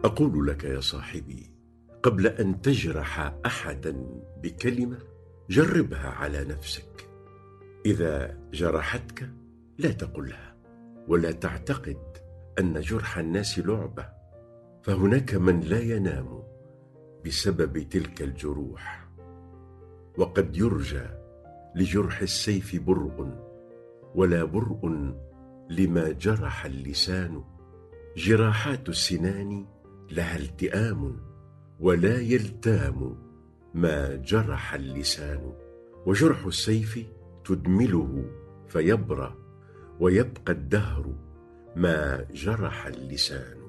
أقول لك يا صاحبي، قبل أن تجرح أحدا بكلمة جربها على نفسك. إذا جرحتك لا تقلها، ولا تعتقد أن جرح الناس لعبة، فهناك من لا ينام بسبب تلك الجروح. وقد يرجى لجرح السيف برء، ولا برء لما جرح اللسان. جراحات السنان لها التئام، ولا يلتام ما جرح اللسان. وجرح السيف تدمله فيبرى، ويبقى الدهر ما جرح اللسان.